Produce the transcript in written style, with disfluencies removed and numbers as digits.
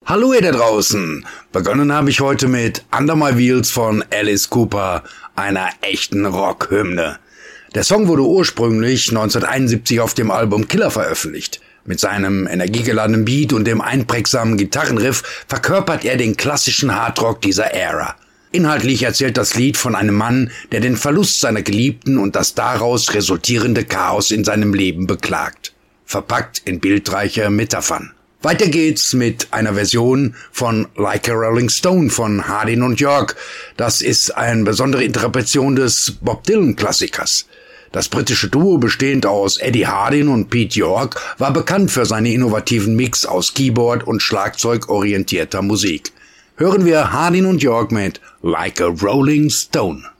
Hallo ihr da draußen! Begonnen habe ich heute mit Under My Wheels von Alice Cooper, einer echten Rockhymne. Der Song wurde ursprünglich 1971 auf dem Album Killer veröffentlicht. Mit seinem energiegeladenen Beat und dem einprägsamen Gitarrenriff verkörpert er den klassischen Hardrock dieser Ära. Inhaltlich erzählt das Lied von einem Mann, der den Verlust seiner Geliebten und das daraus resultierende Chaos in seinem Leben beklagt. Verpackt in bildreiche Metaphern. Weiter geht's mit einer Version von Like a Rolling Stone von Hardin und York. Das ist eine besondere Interpretation des Bob Dylan-Klassikers. Das britische Duo, bestehend aus Eddie Hardin und Pete York, war bekannt für seine innovativen Mix aus Keyboard und Schlagzeug orientierter Musik. Hören wir Hardin und York mit Like a Rolling Stone.